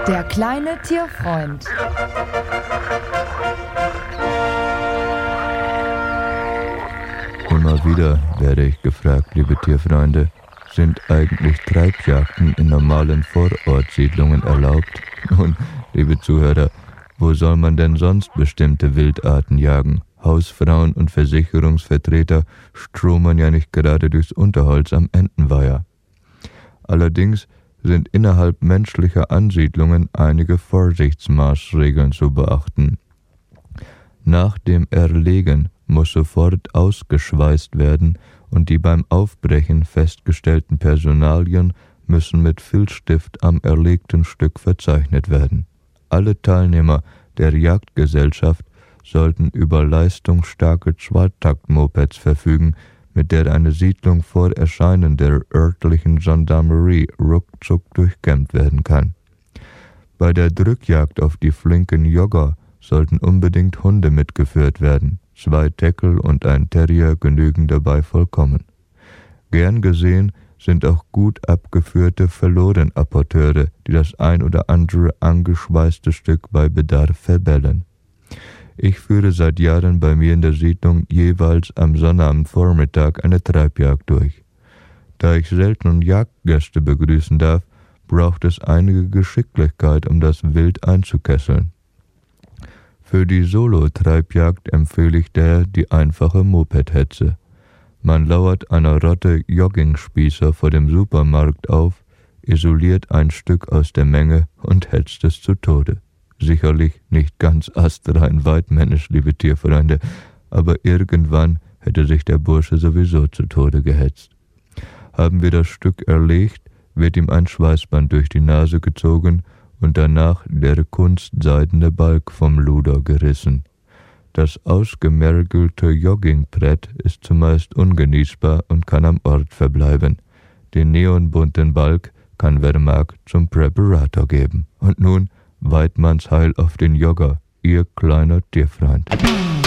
Der kleine Tierfreund. Immer wieder werde ich gefragt, liebe Tierfreunde, sind eigentlich Treibjagden in normalen Vorortsiedlungen erlaubt? Nun, liebe Zuhörer, wo soll man denn sonst bestimmte Wildarten jagen? Hausfrauen und Versicherungsvertreter stromern ja nicht gerade durchs Unterholz am Entenweiher. Allerdings sind innerhalb menschlicher Ansiedlungen einige Vorsichtsmaßregeln zu beachten. Nach dem Erlegen muss sofort ausgeschweißt werden und die beim Aufbrechen festgestellten Personalien müssen mit Filzstift am erlegten Stück verzeichnet werden. Alle Teilnehmer der Jagdgesellschaft sollten über leistungsstarke Zweitaktmopeds verfügen, mit der eine Siedlung vor Erscheinen der örtlichen Gendarmerie ruckzuck durchkämmt werden kann. Bei der Drückjagd auf die flinken Jogger sollten unbedingt Hunde mitgeführt werden. 2 Teckel und ein Terrier genügen dabei vollkommen. Gern gesehen sind auch gut abgeführte Verlorenapporteure, die das ein oder andere angeschweißte Stück bei Bedarf verbellen. Ich führe seit Jahren bei mir in der Siedlung jeweils am Sonnabendvormittag eine Treibjagd durch. Da ich selten Jagdgäste begrüßen darf, braucht es einige Geschicklichkeit, um das Wild einzukesseln. Für die Solo-Treibjagd empfehle ich daher die einfache Moped-Hetze. Man lauert einer Rotte Joggingspießer vor dem Supermarkt auf, isoliert ein Stück aus der Menge und hetzt es zu Tode. Sicherlich nicht ganz astrein weidmännisch, liebe Tierfreunde, aber irgendwann hätte sich der Bursche sowieso zu Tode gehetzt. Haben wir das Stück erlegt, wird ihm ein Schweißband durch die Nase gezogen und danach der kunstseidene Balg vom Luder gerissen. Das ausgemergelte Joggingbrett ist zumeist ungenießbar und kann am Ort verbleiben. Den neonbunten Balg kann wer mag zum Preparator geben. Und nun Weidmanns Heil auf den Jogger, ihr kleiner Tierfreund.